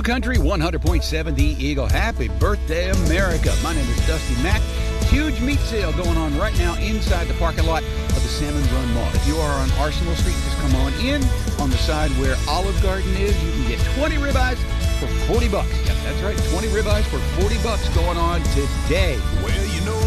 Country 100.7 The Eagle. Happy birthday, America. My name is Dusty Mack. Huge meat sale going on right now inside the parking lot of the Salmon Run Mall. If you are on Arsenal Street, just come on in. On the side where Olive Garden is, you can get 20 ribeyes for $40. Yep, that's right, 20 ribeyes for $40 going on today. Well, you know